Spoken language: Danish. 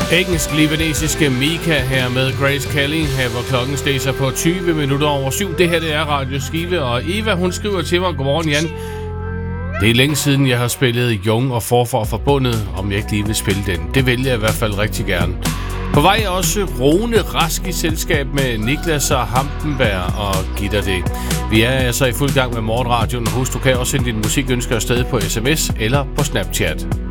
Engelsk-libanesiske Mika her med Grace Kelly, her hvor klokken stæser på 20 minutter over 7. Det her det er Radio Skive, og Eva hun skriver til mig, godmorgen Jan. Det er længe siden jeg har spillet Jung og Forfra Forbundet, om jeg ikke lige vil spille den. Det vælger jeg i hvert fald rigtig gerne. På vej er også Rune Rask i selskab med Niklas og Hampenberg og Gitter det. Vi er altså i fuld gang med Morgenradioen. Husk, du kan også sende dine musikønsker afsted på sms eller på Snapchat.